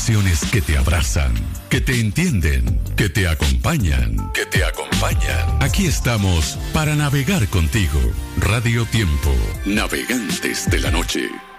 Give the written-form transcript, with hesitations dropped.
Estaciones que te abrazan, que te entienden, que te acompañan, que te acompañan. Aquí estamos para navegar contigo. Radio Tiempo, navegantes de la noche.